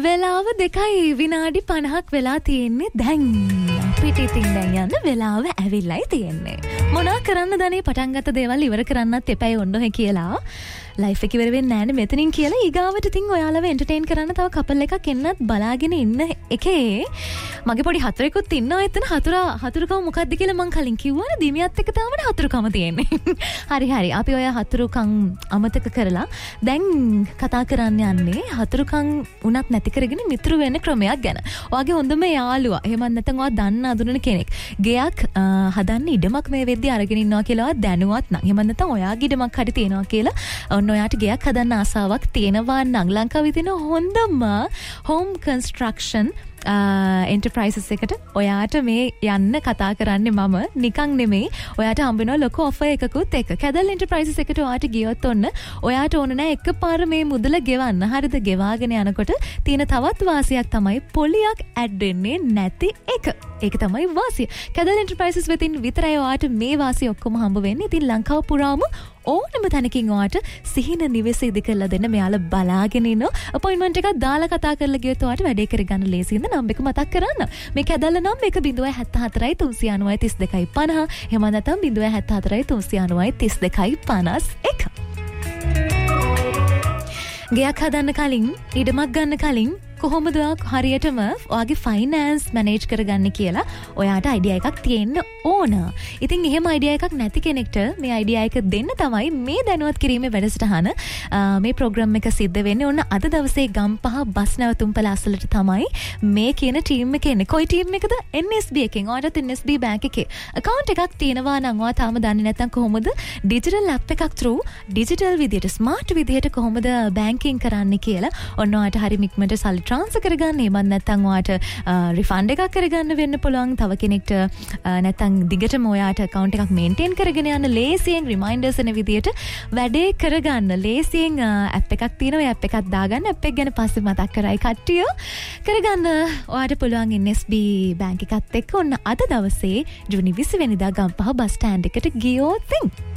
වෙලාව 2:50ක් වෙලා තියෙන්නේ දැන්. අපිට ඉතින් දැන් යන්න වෙලාව ඇවිල්ලායි තියෙන්නේ. මොනා කරන්න දනේ පටන් ගත්ත දේවල් ඉවර කරන්නත් එපයි ඔන්නෝහෙ කියලා. ලයිෆ් එක ඉවර වෙන්නේ නැහැ නේ මෙතනින් කියලා ඊගාවට ඉතින් ඔයාලව එන්ටර්ටේන් කරන්න තව කපල් එකක් එන්නත් බලාගෙන ඉන්න එකේ මගේ පොඩි හතුරෙකුත් ඉන්නවා එතන හතුරුකම මොකක්ද කියලා මං කලින් කිව්වනේ දිමියත් එක්ක තමයි හතුරුකම තියෙන්නේ. හරි අපි ඔය හතුරුකම් අමතක කරලා දැන් කතා කරන්න යන්නේ හතුරුකම් උනත් නැති කරගෙන මිතුරු වෙන්න ක්‍රමයක් ගැන. ඔයාගේ හොඳම යාළුවා එහෙම නැත්නම් ඔයා දන්න අඳුරන කෙනෙක් ගෙයක් හදන්න ඉඩමක් මේ වෙද්දි අරගෙන ඉන්නවා කියලා ඔයා දැනුවත් නම් එහෙම නැත්නම් ඔයාගේ ඉඩමක් හරි තියෙනවා කියලා ඔයාට ගෙයක් හදන්න ආසාවක් තියෙනවා නම් ලංකාවේ තියෙන හොඳම හෝම් කන්ස්ට්‍රක්ෂන් එන්ටර්ප්‍රයිසස් එකට ඔයාට මේ යන්න කතා කරන්නේ මම නිකන් නෙමෙයි ඔයාට හම්බ වෙනවා ලොකු ඔෆර් එකකුත් එක. කැදල් එන්ටර්ප්‍රයිසස් එකට ඔයාට ගියොත් ඔන්න ඔයාට ඕන නැහැ එකපාර මේ මුදල ගෙවන්න. හරිද? ගෙවාගෙන යනකොට තියෙන තවත් වාසියක් තමයි පොලියක් ඇඩ් වෙන්නේ නැති එක. ඒක තමයි වාසිය. කැදල් එන්ටර්ප්‍රයිසස් වෙතින් විතරයි ඔයාට මේ වාසිය ඔක්කොම හම්බ වෙන්නේ. ඉතින් ලංකාව පුරාම ඕනම තැනකින් ඔයාට සිහින නිවෙස ඉදි කරලා දෙන්න මෙයාලා බලාගෙන ඉන්න අපොයින්ට්මන්ට් එකක් දාලා කතා කරලා ගියොත් ඔයාට වැඩේ කරගන්න ලේසියිද නම් එක මතක් කරන්න මේ කැදල්ල නම් 1.74 390 3250 එහෙම නැත්නම් 0.74 390 3251 ගයක් හදන්න කලින් ඉඩමක් ගන්න කලින් කොහොමද හරියටම ඔයාගේ ෆයිනෑන්ස් මැනේජ් කරගන්න කියලා ඔයාට අයිඩියා එකක් තියෙන්න ඕන. ඉතින් එහෙම අයිඩියා එකක් නැති කෙනෙක්ට මේ අයිඩියා එක දෙන්න තමයි මේ දැනුවත් කිරීමේ වැඩසටහන මේ ප්‍රෝග්‍රෑම් එක සිද්ධ වෙන්නේ. ඔන්න අද දවසේ ගම්පහ බස් නැවතුම් පළාසලට තමයි මේ කියන ටීම් එක එන්නේ. කොයි ටීම් එකද? NSB එකෙන්. ඔයාට NSB බැංක් එකේ account එකක් තියෙනවා නම් ඔයා තාම දන්නේ නැත්නම් කොහොමද digital app එකක් through digital විදියට smart විදියට කොහොමද banking කරන්න කියලා ඔන්න ඔයාට හරි මික්මට සල්ලි ट्रांसफर කරගන්න එහෙම නැත්නම් ඔයාට රිෆන්ඩ් එකක් කරගන්න වෙන්න පුළුවන්. තව කෙනෙක්ට නැත්නම් දිගටම ඔයාට account එකක් මේන්ටේන් කරගෙන යන්න ලේසියෙන් රිමයින්ඩර්ස් එන විදියට වැඩේ කරගන්න ලේසියෙන් app එකක් තියෙනවා. ඒ app එකක් දාගන්න app එක ගැන පස්සේ මතක් කරයි කට්ටිය කරගන්න ඔයාට පුළුවන් NSB බැංක් එකත් එක්ක ඔන්න අද දවසේ ජූනි 20 වෙනිදා ගම්පහ බස් ස්ටෑන්ඩ් එකට ගියොත්